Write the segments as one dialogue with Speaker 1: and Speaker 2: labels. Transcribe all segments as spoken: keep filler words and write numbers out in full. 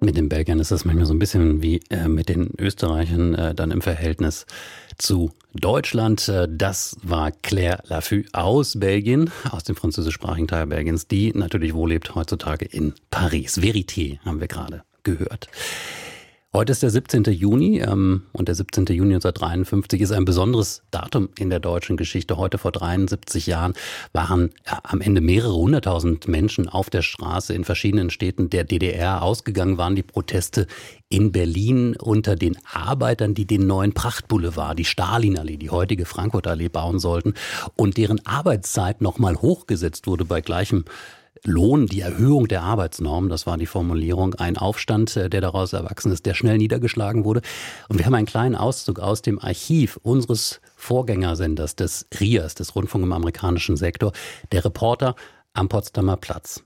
Speaker 1: Mit den Belgiern ist das manchmal so ein bisschen wie äh, mit den Österreichern äh, dann im Verhältnis zu Deutschland. Äh, das war Claire Laffu aus Belgien, aus dem französischsprachigen Teil Belgiens, die natürlich wohl lebt heutzutage in Paris. Vérité haben wir gerade gehört. Heute ist der siebzehnte Juni ähm, und der siebzehnte Juni neunzehnhundertdreiundfünfzig ist ein besonderes Datum in der deutschen Geschichte. Heute vor dreiundsiebzig Jahren waren ja, am Ende mehrere hunderttausend Menschen auf der Straße in verschiedenen Städten der D D R. Ausgegangen waren die Proteste in Berlin unter den Arbeitern, die den neuen Prachtboulevard, die Stalinallee, die heutige Frankfurter Allee bauen sollten und deren Arbeitszeit nochmal hochgesetzt wurde bei gleichem Lohn, die Erhöhung der Arbeitsnormen, das war die Formulierung, ein Aufstand, der daraus erwachsen ist, der schnell niedergeschlagen wurde. Und wir haben einen kleinen Auszug aus dem Archiv unseres Vorgängersenders, des R I A S, des Rundfunk im amerikanischen Sektor, der Reporter am Potsdamer Platz.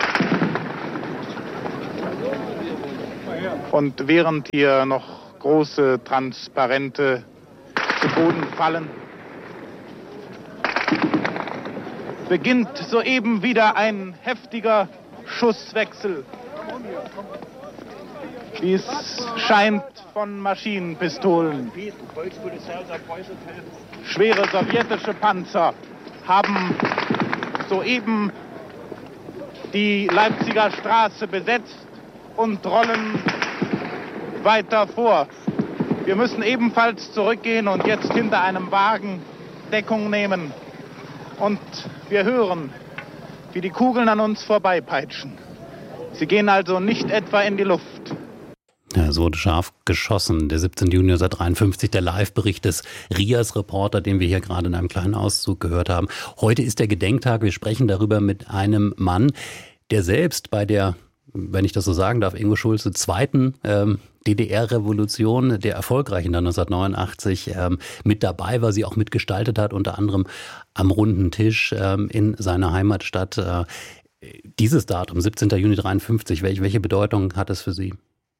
Speaker 2: Und während hier noch große Transparente zu Boden fallen, beginnt soeben wieder ein heftiger Schusswechsel. Dies scheint von Maschinenpistolen. Schwere sowjetische Panzer haben soeben die Leipziger Straße besetzt und rollen weiter vor. Wir müssen ebenfalls zurückgehen und jetzt hinter einem Wagen Deckung nehmen. Und wir hören, wie die Kugeln an uns vorbeipeitschen. Sie gehen also nicht etwa in die Luft.
Speaker 1: Ja, es wurde scharf geschossen. Der siebzehnte Juni neunzehnhundertdreiundfünfzig, der Live-Bericht des R I A S-Reporter, den wir hier gerade in einem kleinen Auszug gehört haben. Heute ist der Gedenktag. Wir sprechen darüber mit einem Mann, der selbst bei der, wenn ich das so sagen darf, Ingo Schulze, zweiten ähm, D D R-Revolution, der erfolgreichen dann neunzehnhundertneunundachtzig, ähm, mit dabei war, sie auch mitgestaltet hat, unter anderem am runden Tisch ähm, in seiner Heimatstadt. Äh, dieses Datum, siebzehnte Juni neunzehnhundertdreiundfünfzig, welche, welche Bedeutung hat es für Sie?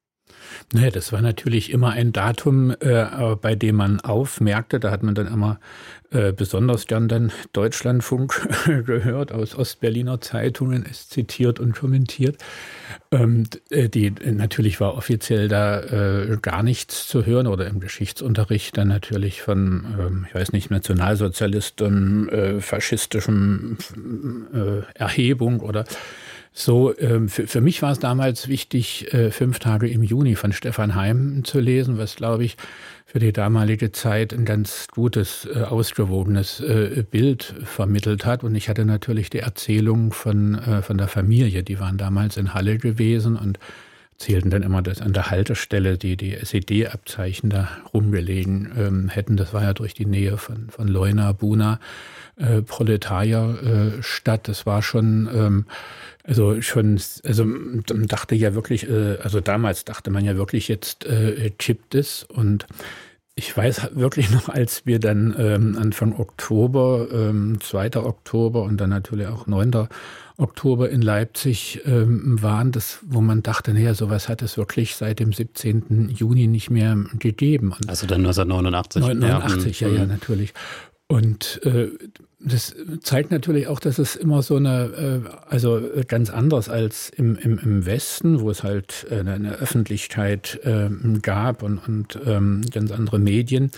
Speaker 3: Naja, das war natürlich immer ein Datum, äh, bei dem man aufmerkte, da hat man dann immer äh, besonders gern dann Deutschlandfunk gehört, aus Ostberliner Zeitungen, es zitiert und kommentiert. Ähm, die, natürlich war offiziell da äh, gar nichts zu hören oder im Geschichtsunterricht dann natürlich von, ähm, ich weiß nicht, Nationalsozialisten, äh, faschistischem äh, Erhebung oder so. Für, für mich war es damals wichtig, Fünf Tage im Juni von Stefan Heym zu lesen, was, glaube ich, für die damalige Zeit ein ganz gutes, ausgewogenes Bild vermittelt hat. Und ich hatte natürlich die Erzählung von, von der Familie, die waren damals in Halle gewesen und erzählten dann immer, dass an der Haltestelle die, die S E D-Abzeichen da rumgelegen ähm, hätten. Das war ja durch die Nähe von, von Leuna, Buna, äh, Proletarierstadt. Äh, das war schon, ähm, also schon, also man dachte ja wirklich, äh, also damals dachte man ja wirklich, jetzt äh, kippt es. Und ich weiß wirklich noch, als wir dann ähm, Anfang Oktober, ähm, zweiter Oktober und dann natürlich auch neunter Oktober in Leipzig ähm, waren, das, wo man dachte, naja, sowas hat es wirklich seit dem siebzehnten Juni nicht mehr gegeben. Und
Speaker 1: also dann neunzehnhundertneunundachtzig.
Speaker 3: neunundachtzig, ja, ja, ja, natürlich. Und äh, das zeigt natürlich auch, dass es immer so eine, äh, also ganz anders als im, im, im Westen, wo es halt eine, eine Öffentlichkeit äh, gab und, und ähm, ganz andere Medien,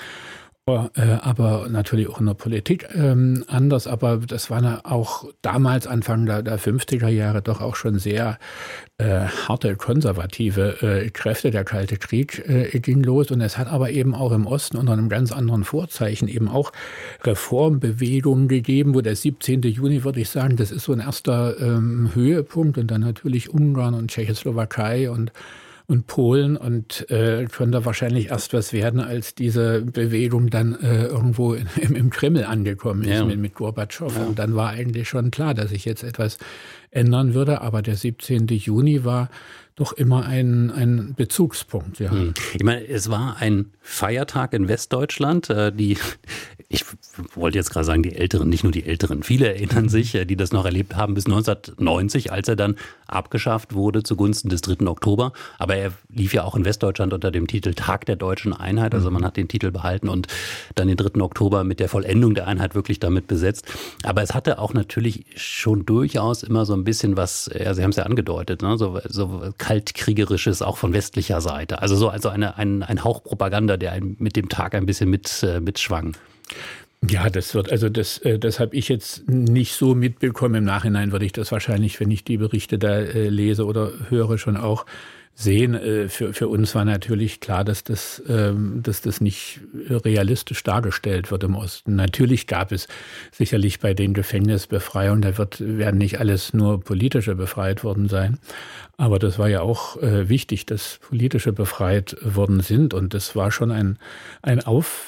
Speaker 3: aber natürlich auch in der Politik ähm, anders. Aber das waren auch damals, Anfang der, der fünfziger Jahre, doch auch schon sehr äh, harte, konservative äh, Kräfte. Der Kalte Krieg äh, ging los. Und es hat aber eben auch im Osten unter einem ganz anderen Vorzeichen eben auch Reformbewegungen gegeben, wo der siebzehnte Juni, würde ich sagen, das ist so ein erster ähm, Höhepunkt. Und dann natürlich Ungarn und Tschechoslowakei und und Polen und äh, konnte wahrscheinlich erst was werden, als diese Bewegung dann äh, irgendwo in, im, im Kreml angekommen ist, ja, mit, mit Gorbatschow. Ja. Und dann war eigentlich schon klar, dass sich jetzt etwas ändern würde. Aber der siebzehnte Juni war doch immer ein, ein Bezugspunkt. Ja.
Speaker 1: Ich meine, es war ein Feiertag in Westdeutschland. Die, ich wollte jetzt gerade sagen, die Älteren, nicht nur die Älteren, viele erinnern sich, die das noch erlebt haben, bis neunzehnhundertneunzig, als er dann abgeschafft wurde zugunsten des dritten Oktober. Aber er lief ja auch in Westdeutschland unter dem Titel Tag der Deutschen Einheit. Also man hat den Titel behalten und dann den dritten Oktober mit der Vollendung der Einheit wirklich damit besetzt. Aber es hatte auch natürlich schon durchaus immer so ein bisschen was, ja, Sie haben es ja angedeutet, ne? so, so kaltkriegerisches, auch von westlicher Seite. Also so also eine, ein, ein Hauch Propaganda, der mit dem Tag ein bisschen mit, äh, mitschwang.
Speaker 3: Ja, das wird, also das, das habe ich jetzt nicht so mitbekommen. Im Nachhinein würde ich das wahrscheinlich, wenn ich die Berichte da äh, lese oder höre, schon auch sehen. Äh, für, für uns war natürlich klar, dass das, ähm, dass das nicht realistisch dargestellt wird im Osten. Natürlich gab es sicherlich bei den Gefängnisbefreiungen, da wird, werden nicht alles nur politische befreit worden sein. Aber das war ja auch äh, wichtig, dass politische befreit worden sind. Und das war schon ein, ein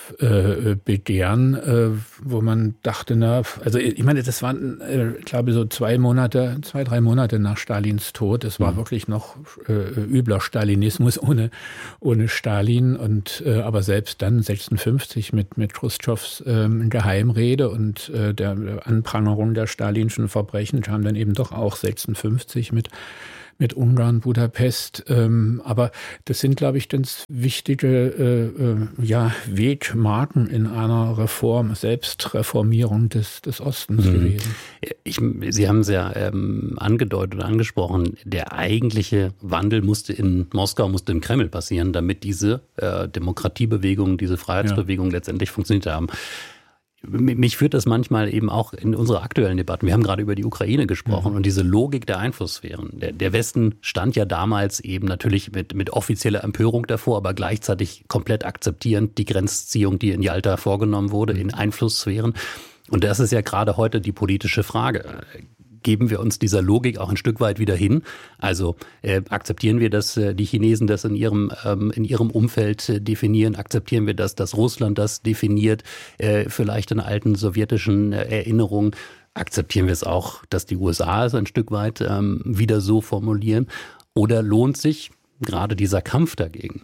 Speaker 3: Aufbegehren, äh, wo man dachte, na, also ich meine, das waren, äh, ich glaube, so zwei Monate, zwei, drei Monate nach Stalins Tod. Es war mhm. wirklich noch äh, übler Stalinismus ohne, ohne Stalin. Und äh, aber selbst dann sechsundfünfzig mit, mit Chruschtschows äh, Geheimrede und äh, der Anprangerung der stalinschen Verbrechen kam dann eben doch auch sechsundfünfzig mit mit Ungarn, Budapest. Ähm, aber das sind, glaube ich, ganz wichtige äh, äh, ja, Wegmarken in einer Reform, Selbstreformierung des, des Ostens mhm. gewesen.
Speaker 1: Ich, Sie haben es ja ähm, angedeutet oder angesprochen, der eigentliche Wandel musste in Moskau, musste im Kreml passieren, damit diese äh, Demokratiebewegung, diese Freiheitsbewegung ja. letztendlich funktioniert haben. Mich führt das manchmal eben auch in unsere aktuellen Debatten. Wir haben gerade über die Ukraine gesprochen mhm. und diese Logik der Einflusssphären. Der, der Westen stand ja damals eben natürlich mit, mit offizieller Empörung davor, aber gleichzeitig komplett akzeptierend die Grenzziehung, die in Jalta vorgenommen wurde, in Einflusssphären. Und das ist ja gerade heute die politische Frage. Geben wir uns dieser Logik auch ein Stück weit wieder hin? Also äh, akzeptieren wir, dass äh, die Chinesen das in ihrem ähm, in ihrem Umfeld äh, definieren? Akzeptieren wir das, dass Russland das definiert? Äh, vielleicht in alten sowjetischen äh, Erinnerungen. Akzeptieren wir es auch, dass die U S A es ein Stück weit ähm, wieder so formulieren? Oder lohnt sich gerade dieser Kampf dagegen?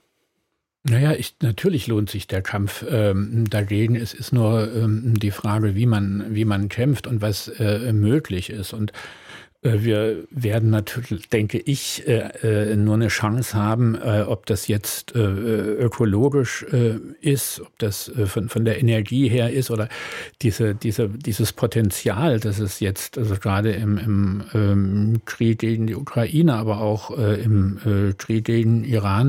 Speaker 3: Naja, ich, natürlich lohnt sich der Kampf ähm, dagegen. Es ist nur ähm, die Frage, wie man, wie man kämpft und was äh, möglich ist. Und äh, wir werden natürlich, denke ich, äh, äh, nur eine Chance haben, äh, ob das jetzt äh, ökologisch äh, ist, ob das äh, von, von der Energie her ist oder diese, diese, dieses Potenzial, das es jetzt, also gerade im, im ähm, Krieg gegen die Ukraine, aber auch äh, im äh, Krieg gegen Iran,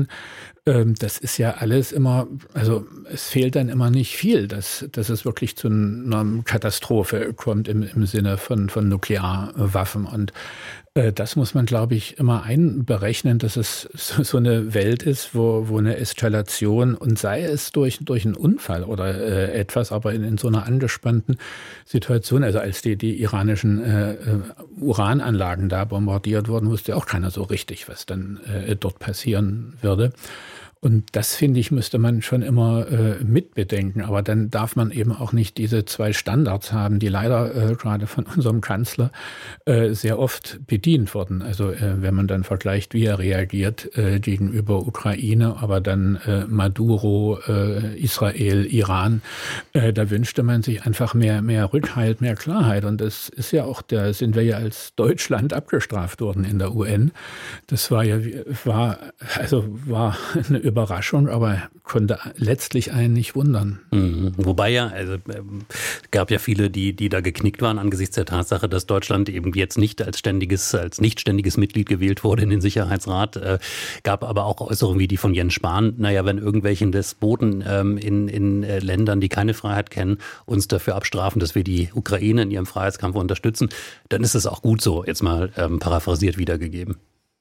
Speaker 3: das ist ja alles immer, also es fehlt dann immer nicht viel, dass, dass es wirklich zu einer Katastrophe kommt im, im Sinne von, von Nuklearwaffen. Und äh, das muss man, glaube ich, immer einberechnen, dass es so, so eine Welt ist, wo, wo eine Eskalation, und sei es durch, durch einen Unfall oder äh, etwas, aber in, in so einer angespannten Situation, also als die, die iranischen äh, Urananlagen da bombardiert wurden, wusste auch keiner so richtig, was dann äh, dort passieren würde. Und das, finde ich, müsste man schon immer äh, mitbedenken. Aber dann darf man eben auch nicht diese zwei Standards haben, die leider äh, gerade von unserem Kanzler äh, sehr oft bedient wurden. Also äh, wenn man dann vergleicht, wie er reagiert äh, gegenüber Ukraine, aber dann äh, Maduro, äh, Israel, Iran, äh, da wünschte man sich einfach mehr, mehr Rückhalt, mehr Klarheit. Und das ist ja auch, da sind wir ja als Deutschland abgestraft worden in der U N. Das war ja, war, also war eine Überraschung, aber konnte letztlich einen nicht wundern.
Speaker 1: Mhm. Wobei ja, also äh, gab ja viele, die, die da geknickt waren angesichts der Tatsache, dass Deutschland eben jetzt nicht als ständiges, als nicht ständiges Mitglied gewählt wurde in den Sicherheitsrat. Äh, gab aber auch Äußerungen wie die von Jens Spahn. Naja, wenn irgendwelchen Despoten ähm, in, in äh, Ländern, die keine Freiheit kennen, uns dafür abstrafen, dass wir die Ukraine in ihrem Freiheitskampf unterstützen, dann ist es auch gut so, jetzt mal ähm, paraphrasiert wiedergegeben.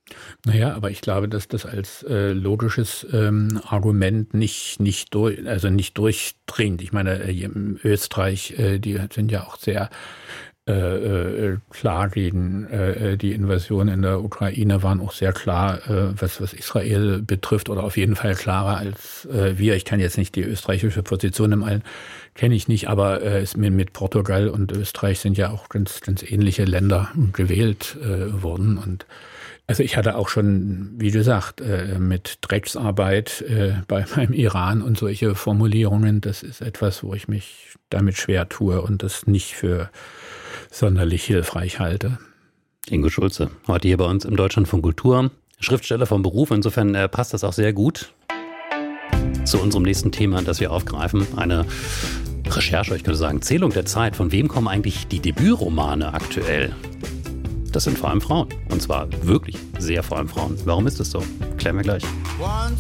Speaker 3: Naja, aber ich glaube, dass das als äh, logisches ähm, Argument nicht, nicht, durch, also nicht durchdringt. Ich meine, äh, Österreich, äh, die sind ja auch sehr äh, äh, klar gegen äh, die Invasion in der Ukraine, waren auch sehr klar, äh, was, was Israel betrifft, oder auf jeden Fall klarer als äh, wir. Ich kann jetzt nicht die österreichische Position im Allen, kenne ich nicht, aber äh, ist mir mit Portugal und Österreich sind ja auch ganz, ganz ähnliche Länder gewählt äh, worden. Und also ich hatte auch schon, wie gesagt, mit Drecksarbeit bei beim Iran und solche Formulierungen. Das ist etwas, wo ich mich damit schwer tue und das nicht für sonderlich hilfreich halte.
Speaker 1: Ingo Schulze, heute hier bei uns im Deutschlandfunk Kultur, Schriftsteller vom Beruf. Insofern passt das auch sehr gut zu unserem nächsten Thema, das wir aufgreifen. Eine Recherche, ich könnte sagen, Zählung der Zeit. Von wem kommen eigentlich die Debütromane aktuell? das sind vor allem Frauen. Und zwar wirklich sehr vor allem Frauen. Warum ist das so? Klären wir gleich.